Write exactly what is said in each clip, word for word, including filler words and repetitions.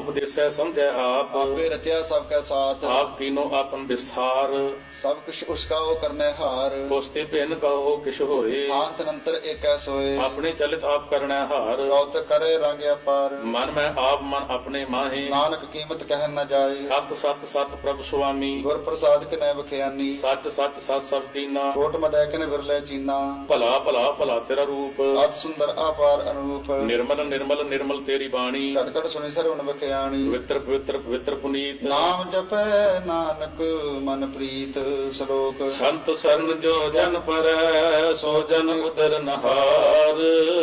ਉਪਦੇਸੈ ਸਮਝੈ ਆਪ। आपे रचा सबका साथ, ਆਪ ਕੀਨੋ ਆਪਨ ਵਿਸਥਾਰ। सब कुछ उसका वो करने हार। ਕੋਸਤੇ ਭਿੰਨ ਕਹੋ ਕਿਛ ਹੋਏ। हाथ नंतर एक सोए, ਆਪਣੇ ਚਲਿਤ ਆਪ ਕਰਣਾ ਹਾਰ। गौत करे रंग अपार। ਮਨ ਮੈਂ ਆਪ ਮਨ ਆਪਣੇ ਮਾਹੇ। नानक कीमत कह न जाए, ਸਤ ਸਤ ਸਤ ਪ੍ਰਭ ਸੁਆਮੀ। गुर प्रसाद के न बखियानी। ਸੱਚ ਸੱਚ ਸਤ ਸਭ ਕੀਨਾ। कोट मदै के न विरले चीना, ਭਲਾ ਭਲਾ ਭਲਾ ਤੇਰਾ ਰੂਪ। अत सुंदर अपार अनूप। ਨਿਰਮਲ ਨਿਰਮਲ ਨਿਰਮਲ ਤੇਰੀ ਬਾਣੀ। घट घट सुनि सरवण बखियानी। ਪਵਿੱਤਰ ਪਵਿੱਤਰ ਪਵਿੱਤਰ ਪੁਨੀਤ। नाम जपै नानक मन प्रीत श्लोक। ਸੰਤ ਸਰਨ ਜੋ ਜਨ ਪਰੈ ਸੋ ਜਨ ਉਦਰ ਨਹਾਰ।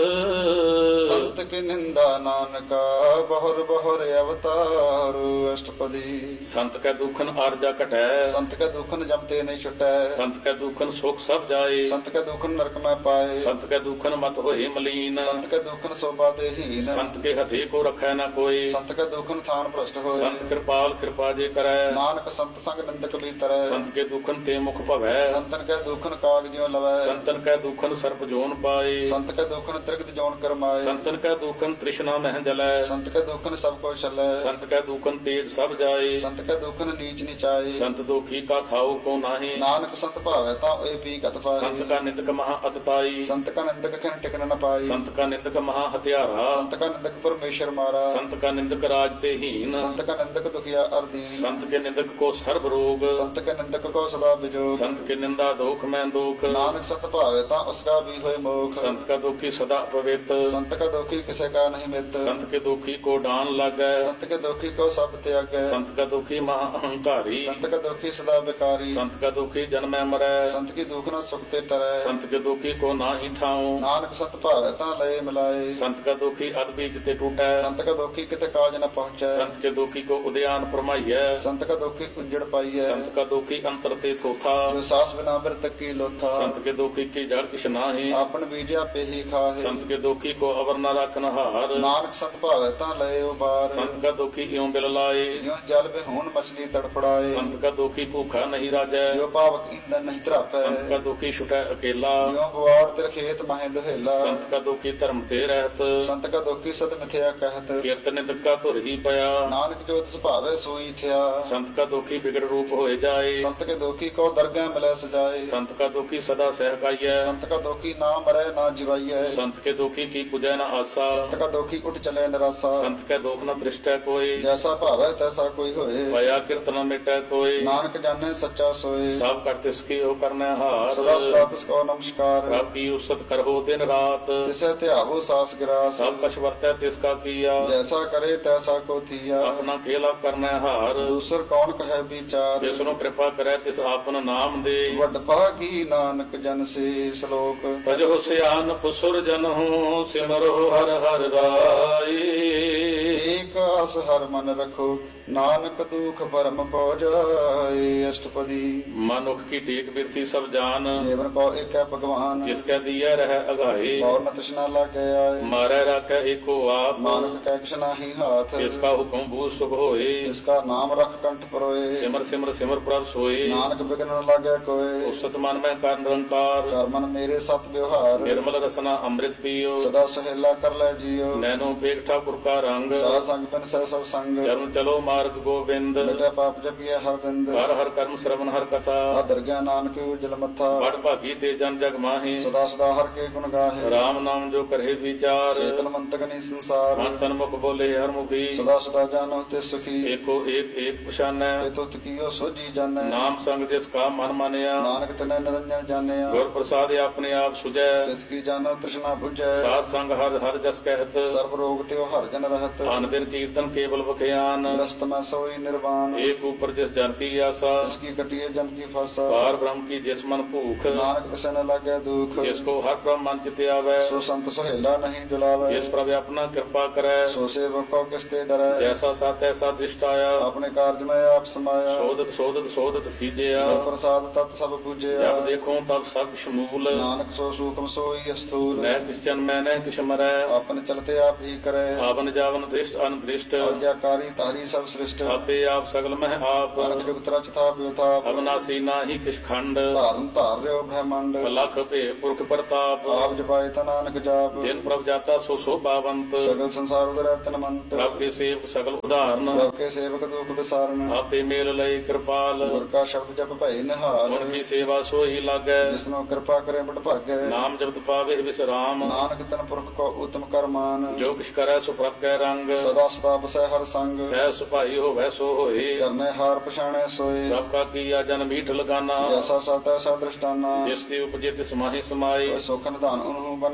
संत की निंदा नानका बहुर बहुर अवतार। अष्टपदी। ਸੰਤ ਕੈ ਦੁਖਨ ਆਰਜਾ ਘਟੈ। संत का दुखन जमते नहीं छुटै, ਸੰਤ ਕੈ ਦੁਖਨ ਸੁਖ ਸਭ ਜਾਏ। संत का दुखन नरक में पाए। ਸੰਤ ਕੈ ਦੁਖਨ ਮਤ ਹੋਏ ਮਲੀਨ। संत का दुखन शोभा देहीन। ਸੰਤ ਕੇ ਹਥੇ ਕੋ ਰਖੈ ਨਾ ਕੋਈ। संत का दुखन थान भ्रष्ट होए। ਸੰਤ ਕਿਰਪਾਲ ਕਿਰਪਾ ਜੇ ਕਰੈ। नानक संत संग निंदक भीतर। ਸੰਤ ਕੇ ਦੁਖਨ ਤੇ ਮੁਖ ਭਵੈ। संतन का दुखन काग ज्यों लवै। ਸੰਤਨ ਕੈ ਦੁਖਨ ਸਰਪ ਜੋਨ ਪਾਏ। संत का दुखन त्रिगत जौन करमाए। ਸੰਤਨ ਕੈ ਦੁਖਨ ਤ੍ਰਿਸ਼ਨਾ ਮਹਿ ਜਲੈ। संत का दुखन सब को छलै। ਸੰਤ ਕੈ ਦੁਖਨ ਤੇਜ ਸਭ ਜਾਏ। संत का दुखन नीच नीचाए। ਸੰਤ ਦੋਖੀ ਕਾ ਥਾਉ ਕੋ ਨਾਹੀ। नानक संत भावै ता ए पी कत पाए। ਸੰਤ ਕਾ ਨਿੰਦਕ ਮਹਾ ਅਤਤਾਈ। संत का निंदक खिन टिकन न पाई। ਸੰਤ ਕਾ ਨਿੰਦਕ ਮਹਾ ਹਥਿਆਰਾ। संत का निंदक परमेश्वर मारा। ਸੰਤ ਕਾ ਨਿੰਦਕ ਰਾਜ ਤੇ ਹੀਨ। संत का निंदक दुखिया अर्दीन। ਸੰਤ ਕੇ ਨਿੰਦਕ ਕੋ ਸਰਬ ਰੋਗ। संत के निंदक को सदा बिजोग। ਸੰਤ ਕੇ ਨਿੰਦਾ ਦੋਖ ਮੈਂ ਦੋਖ। नानक संत भावे ता उसका भी होए मोख। ਸੰਤ ਕਾ ਦੁਖੀ ਸਦਾ ਪਵਿੱਤ। संत का दुखी किसे का नहीं मित। ਸੰਤ ਕੇ ਦੁਖੀ ਕੋ ਡਾਨ ਲਾਗੈ। संत के दुखी को सब त्यागै। ਸੰਤ ਕਾ ਦੁਖੀ ਮਹਾ ਅਹੰਕਾਰੀ। संत का दुखी सदा बेकारी। ਸੰਤ ਕਾ ਦੁਖੀ ਜਨਮੈ ਮਰੈ। संत की दुख न सुख ते टरै। ਸੰਤ ਕੇ ਦੁਖੀ ਕੋ ਨਾਹੀ ਠਾਉ। नानक संत भावे ता लय मिलाए। ਸੰਤ ਕਾ ਦੁਖੀ ਅਦ ਬੀਜ ਤੇ ਟੂਟੈ। संत का दुखी किते काज न पहुंचै। ਸੰਤ ਕੇ ਦੁਖੀ ਕੋ ਉਦਿਆਨ ਪਰਮਾਈਐ। संत का दुखी उजड़ पाईऐ। ਸੰਤ ਕਾ ਦੁਖੀ ਅੰਤਰ ਤੇ ਥੋਥਾ। जो सास बिना मृतक की लोथा। ਸੰਤ ਕੇ ਦੁਖੀ ਕੀ ਜੜ ਕਿਛ ਨਾਹੀ। आपन बीजा पे ही खाहे। ਸੰਤ ਕੇ ਦੁਖੀ ਕੋ ਅਵਰ ਨ ਰਖਨ ਹਾਰ। नानक संत भावे ता लय उबार। ਸੰਤ ਕਾ ਦੁਖੀ ਇਉ ਬਿਲ ਲਾਏ। ज्यों जल बिहून मछली तड़फड़ाए। ਸੰਤ ਕਾ ਦੁਖੀ ਭੂਖਾ ਨਹੀਂ ਰਾਜੈ। जो पावक ईंधन नहीं त्रापै। ਸੰਤ ਕਾ ਦੁਖੀ ਛੁਟੈ ਅਕੇਲਾ। ज्यों बुआड़ तिर खेत माहे दुहेला। ਸੰਤ ਕਾ ਦੁਖੀ ਧਰਮ ਤੇ ਰਹਿਤ। संत का दुखी सद मिथ्या कहत। ਕੀਰਤਨ ਨਿਤਕਾ ਧੁਰ ਹੀ ਪਿਆ। नानक जो तिस भावे सोई थिया। ਸੰਤ ਕਾ ਦੁਖੀ ਬਿਗੜ ਰੂਪ ਹੋਏ ਜਾਏ। संत के दुखी को दरगाह मिलै सजाए। ਸੰਤ ਕਾ ਦੁਖੀ ਸਦਾ ਸਹਿਕਾਈਐ। संत का दुखी ना मरै ना जिवाइयै। ਸੰਤ ਕੇ ਦੁਖੀ ਕੀ ਪੁਜੈ ਨ ਆਸਾ। संत का दुखी उठ चले निरासा। ਸੰਤ ਕੈ ਦੁਖ ਨ ਤ੍ਰਿਸ਼ਟੈ ਕੋਈ। जैसा भावै तैसा कोई होए। ਭਇਆ ਕੀਰਤਨ ਨ ਮਿਟੈ ਕੋਈ। नानक जाने सच्चा सोए। ਸਭ ਕਰ ਤਿਸ ਕੀ ਹੋ ਕਰਨੈ ਹਾਰ। सदा सदा तिसको नमस्कार। ਰੱਬ ਕੀ ਉਸਤ ਕਰੋ ਦਿਨ ਰਾਤ। तिसे त्यागो सास गिरास। ਸਭ ਕਛ ਵਰਤੈ ਤਿਸ ਕਾ ਕੀਆ। जैसा करे तैसा को थिया। ਆਪਣਾ ਖੇਲ ਆਪ ਕਰਨੈ ਹਾਰ। दूसर कौन कहे विचार। ਜਿਸ ਨੂੰ ਕਿਰਪਾ ਕਰੈ ਤਿਸ ਆਪਨ ਨਾਮ ਦੇ। वड भागी नानक जन से श्लोक। ਤਜੋ ਸਿਆਨ ਪੁਸੁਰ ਜਨਹੁ ਸਿਮਰੋ ਹਰ ਹਰ ਰਾਈ। एक आस हर मन रखो नानक दुख परम पौ जाए। अष्टपदी। ਮਨੁੱਖ ਕੀ ਟੇਕ ਬਿਰਤੀ ਸਭ ਜਾਨ। देवन को एक है भगवान। ਜਿਸ ਕੈ ਦੀਐ ਰਹਿ ਅਗਾਏ। और न तृष्णा लागे आए। ਮਾਰੈ ਰਾਖੈ ਏਕੋ ਆਪ। नानक कै किछ नाही हाथ। ਤਿਸ ਕਾ ਹੁਕਮ ਬੂਝ ਸੁਖ ਹੋਏ। इसका नाम रख कंठ परोए। ਸਿਮਰ ਸਿਮਰ ਸਿਮਰ ਪ੍ਰਭ ਸੋਏ। नानक बिघ्न न लागे कोय। ਉਸਤ ਮਨ ਮੈਂ ਕਰ ਨਿਰੰਕਾਰ। कर मन मेरे सत व्यवहार। ਨਿਰਮਲ ਰਸਨਾ ਅੰਮ੍ਰਿਤ ਪੀਓ। सदा सहेला कर ले जियो। ਨੈਨੋ ਪੇਖ ਠਾਕੁਰ ਕਾ ਰੰਗ। साध संग बिन सह सब संग। ਚਰਨ ਚਲੋ ਮਾਰਗ ਗੋਬਿੰਦ। मिटे पाप जपिए हर बिंद। ਹਰ ਹਰ ਕਰਮ ਸ਼ਰਵਨ ਹਰ ਕਥਾ। आदर ज्ञान नानक उजल मथा। ਬੜ ਭਾਗੀ ਤੇ ਜਨ ਜਗ ਮਾਹੀ। सदा सदा हर के गुण गाहे। ਰਾਮ ਨਾਮ ਜੋ ਕਰੇ ਵਿਚਾਰ। चेतन मंतक नहीं संसार। ਮਨ ਤਨ ਮੁਖ ਬੋਲੇ ਹਰ ਮੁਖੀ। सदा सदा जानो ते सुखी। ਏਕੋ ਏਕ ਏਕ ਪਛਾਨੈ। तुत कियो सोजी जाने। ਨਾਮ ਸੰਗ ਜਿਸ ਕਾ ਮਨ ਮਾਨਿਆ। नानक तने निरंजन जाने। ਗੁਰ ਪ੍ਰਸਾਦਿ ਆਪਣੇ ਆਪ ਸੁਝੈ। तिसकी जानो तृष्णा बुझै। ਸਾਧ ਸੰਗ ਹਰ ਹਰ ਜਸ ਕਹਿਤ। सर्व रोग त्यो हर जन रहत। ਧਨ ਦਿਨ ਕੀਰਤਨ ਕੇਵਲ ਬਖਿਆਨ। ग्रस्त में सोई निर्वाण। ਏਕ ਉਪਰ ਜਿਸ ਜਨ ਕੀ ਆਸਾ। इसकी कटिए जम की फासा। ਪਾਰ ਬ੍ਰਹਮ ਕੀ ਜਿਸ ਮਨ ਭੂਖ। नानक तिसे न लागे दुख। ਜਿਸ ਕੋ ਹਰ ਬ੍ਰਹਮ ਮਨ ਚਿਤ ਆਵੈ। सो संत सोहेला नहीं डुलावे। ਜਿਸ ਪ੍ਰਭ ਆਪਣਾ ਕਿਰਪਾ ਕਰੈ। सो सेवक को किसते डरै। ਜੈਸਾ ਸਤ ਤੈਸਾ ਦ੍ਰਿਸ਼ਟ ਆਇਆ। अपने कार्य में आप समाया। ਸੋਧਤ ਸੋਧਤ ਸੋਧਤ ਸੀਜਿਆ। गुर प्रसाद तत् सब पूजया। ਜਬ ਦੇਖੋ ਤਬ ਸਭ ਸ਼ਮੂਲ। नानक सो सूक्ष्म सोई स्थूल। ਨਹਿ ਕਿਸ ਜਨ ਮੈਂ ਨਹਿ ਕਿਛ ਮਰੈ। अपने चलते आप ही करे। ਆਵਨ ਜਾਵਨ ਦ੍ਰਿਸ਼ਟ ਅਨਦ੍ਰਿਸ਼ਟ। ਇਸ਼ਟ ਆਗਿਆਕਾਰੀ ਤਾਰੀ ਸਭ ਸ੍ਰਿਸ਼ਟ ਆਪੇ ਆਪ ਸਗਲ ਮਹਿ ਆਪ ਅਨਕ ਜੁਗਤ ਰਚ ਥਾਪ ਵਿਥਾਪ ਅਬਨਾਸੀ ਨਾਹੀ ਕਿਛ ਖੰਡ ਧਾਰਨ ਧਾਰ ਰਿਓ ਬ੍ਰਹਮੰਡ ਲਖ ਭੇ ਪੁਰਖ ਪ੍ਰਤਾਪ ਆਪ ਜਪਾਏ ਤਾ ਨਾਨਕ ਜਾਪ ਜਿਨ ਪ੍ਰਭ ਜਾਤਾ ਸੋ ਸੋਭਾਵੰਤ ਸਗਲ ਸੰਸਾਰ ਉਦਰੈ ਤਨਮੰਤ ਪ੍ਰਭ ਕੇ ਸੇਵਕ ਸਗਲ ਉਦਾਹਰਨ ਪ੍ਰਭ ਕੇ ਸੇਵਕ ਦੁਖ ਵਿਸਾਰਨ ਆਪੇ ਮੇਲ ਲਈ ਕਿਰਪਾਲ ਗੁਰ ਕਾ ਸ਼ਬਦ ਜਪ ਭਏ ਨਿਹਾਲ ਗੁਰ ਕੀ ਸੇਵਾ ਸੋਈ ਲਾਗੈ ਜਿਸਨੋ ਕਿਰਪਾ ਕਰੇ ਬਟ ਭਰਗੈ ਨਾਮ ਜਪਤ ਪਾਵੇ ਵਿਸਰਾਮ ਨਾਨਕ ਤਨ ਪੁਰਖ ਕੋ ਉਤਮ ਕਰਮਾਨ ਜੋ ਕਿਛ ਕਰੈ ਸੋ ਪ੍ਰਭ ਕੈ ਰੰਗ ਸਦਾ ਸਦਾ ਬਸੈ ਹਰ ਸੰਗ ਸਹਿ ਸੁਭਾਈ ਹੋਵੈ ਸੋ ਹੋਏ ਕਰਨੇ ਹਾਰ ਪਛਾਣੈ ਸੋਏ ਪ੍ਰਭ ਕਾ ਕੀਆ ਜਨ ਮੀਠ ਲਗਾਨਾ ਜੈਸਾ ਸਤੈ ਸਾ ਦ੍ਰਿਸ਼ਟਾਨਾ ਜਿਸ ਦੀ ਉਪਜੇ ਤਿਸ ਮਾਹੀ ਸਮਾਈ ਸੁਖ ਨਿਧਾਨ ਉਹਨੂੰ